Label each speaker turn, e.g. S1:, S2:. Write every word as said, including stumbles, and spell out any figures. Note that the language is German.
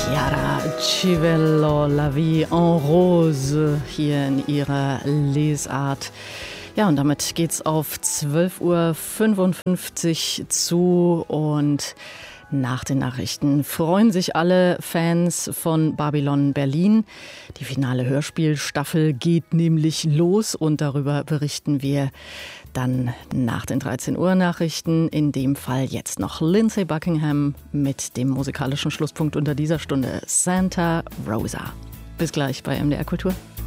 S1: Chiara Civello, La Vie en Rose, hier in ihrer Lesart. Ja, und damit geht's auf zwölf Uhr fünfundfünfzig zu und nach den Nachrichten freuen sich alle Fans von Babylon Berlin. Die finale Hörspielstaffel geht nämlich los und darüber berichten wir dann nach den dreizehn Uhr Nachrichten. In dem Fall jetzt noch Lindsay Buckingham mit dem musikalischen Schlusspunkt unter dieser Stunde, Santa Rosa. Bis gleich bei M D R Kultur.